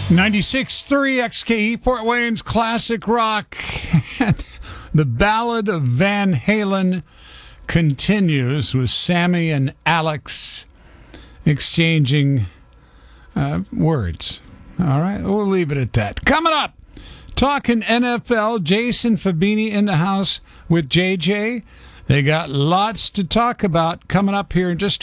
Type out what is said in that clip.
96.3 XKE Fort Wayne's Classic Rock. The Ballad of Van Halen continues with Sammy and Alex exchanging words. All right, we'll leave it at that. Coming up, talking NFL, Jason Fabini in the house with JJ. They got lots to talk about coming up here in just